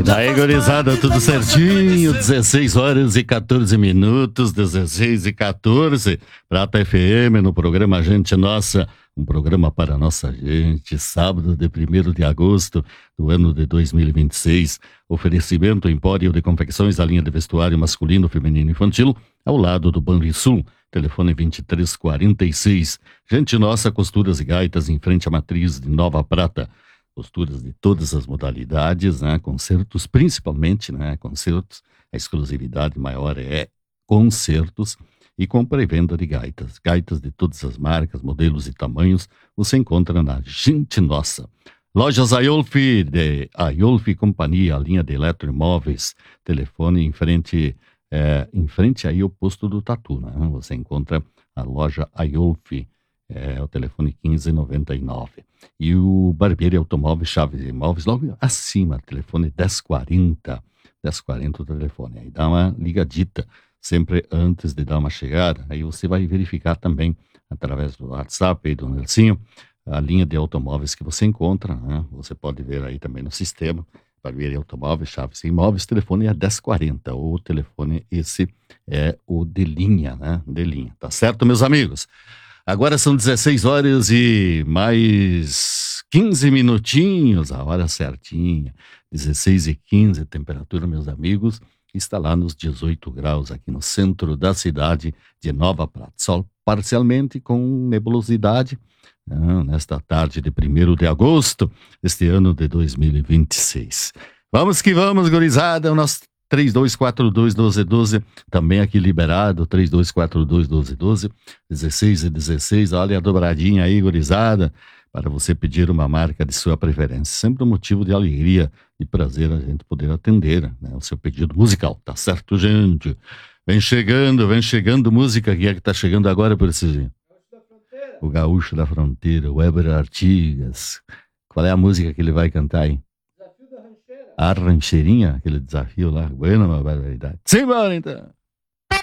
Daí, gurizada, tudo certinho, 16 horas e 14 minutos, 16 e 14, Prata FM, no programa Gente Nossa, um programa para nossa gente, sábado de 1º de agosto do ano de 2026, oferecimento Empório de Confecções da linha de vestuário masculino, feminino e infantil, ao lado do Banrisul, telefone 2346, Gente Nossa, costuras e gaitas em frente à matriz de Nova Prata, costuras de todas as modalidades, né? Concertos principalmente, né? Concertos, a exclusividade maior é concertos e compra e venda de gaitas. Gaitas de todas as marcas, modelos e tamanhos, você encontra na Gente Nossa. Lojas Aiolfi, de Aiolfi Companhia, a linha de eletroimóveis, telefone em frente aí ao posto do Tatu, né? Você encontra a loja Aiolfi, o telefone 1599. E o Barbeiro Automóveis, Chaves e Imóveis, logo acima, telefone 1040 o telefone. Aí dá uma ligadita, sempre antes de dar uma chegada. Aí você vai verificar também, através do WhatsApp aí do Nelsinho, a linha de automóveis que você encontra, né? Você pode ver aí também no sistema, Barbeiro Automóveis, Chaves e Imóveis, telefone é 1040. O telefone esse é o de linha, né? De linha, tá certo, meus amigos? Agora são 16 horas e mais 15 minutinhos, a hora certinha, 16h15, temperatura, meus amigos, está lá nos 18 graus aqui no centro da cidade de Nova Prata. Sol parcialmente com nebulosidade, nesta tarde de 1º de agosto, deste ano de 2026. Vamos que vamos, gurizada, o nosso 3242-1212, também aqui liberado, 3242-1212, 16 e olha a dobradinha aí, gurizada, para você pedir uma marca de sua preferência. Sempre um motivo de alegria e prazer a gente poder atender, né, o seu pedido musical, tá certo, gente? Vem chegando música, que é que tá chegando agora por esse... O Gaúcho da Fronteira, o Weber Artigas. Qual é a música que ele vai cantar aí? A rancheirinha, aquele desafio lá, bueno, uma barbaridade. Simbora, então!